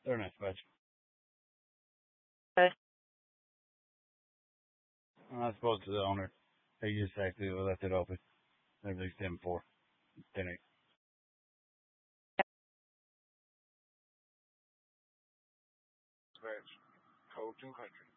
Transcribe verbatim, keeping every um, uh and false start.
They're not much. Okay. I'm not supposed to the owner. They just actually left it open. Everything's ten four. ten eight. Scratch. Code two hundred.